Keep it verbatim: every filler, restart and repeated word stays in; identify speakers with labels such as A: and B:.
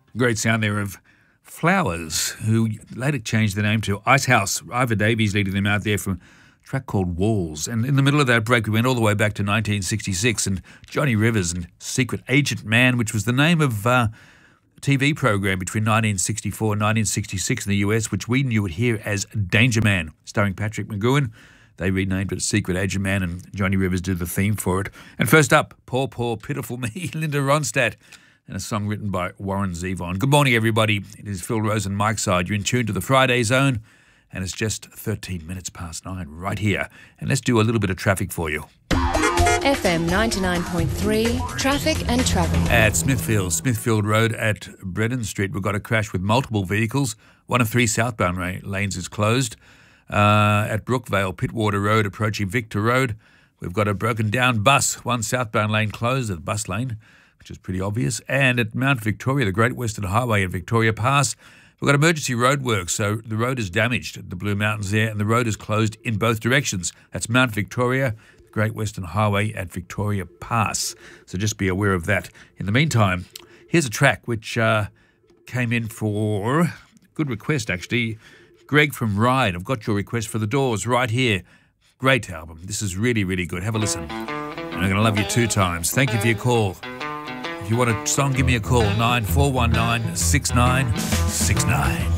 A: Great sound there of Flowers, who later changed the name to Icehouse. Ivor Davies leading them out there from a track called Walls. And in the middle of that break, we went all the way back to nineteen sixty-six and Johnny Rivers and Secret Agent Man, which was the name of uh, a T V program between nineteen sixty-four and nineteen sixty-six in the U S, which we knew it here as Danger Man, starring Patrick McGowan. They renamed it Secret Agent Man, and Johnny Rivers did the theme for it. And first up, Poor, Poor, Pitiful Me, Linda Ronstadt, and a song written by Warren Zevon. Good morning, everybody. It is Phil Rose and Mike Side. You're in tune to the Friday Zone, and it's just thirteen minutes past nine right here. And let's do a little bit of traffic for you.
B: F M ninety-nine point three, traffic and travel.
A: At Smithfield, Smithfield Road at Bredon Street, we've got a crash with multiple vehicles. One of three southbound ra- lanes is closed. Uh, at Brookvale, Pittwater Road, approaching Victor Road, we've got a broken down bus. One southbound lane closed at the bus lane, which is pretty obvious. And at Mount Victoria, the Great Western Highway at Victoria Pass, we've got emergency road work. So the road is damaged at the Blue Mountains there, and the road is closed in both directions. That's Mount Victoria, the Great Western Highway at Victoria Pass. So just be aware of that. In the meantime, here's a track which uh, came in for good request, actually. Greg from Ryde, I've got your request for The Doors right here. Great album. This is really, really good. Have a listen. And I'm going to love you two times. Thank you for your call. If you want a song, give me a call, nine four one nine, six nine six nine.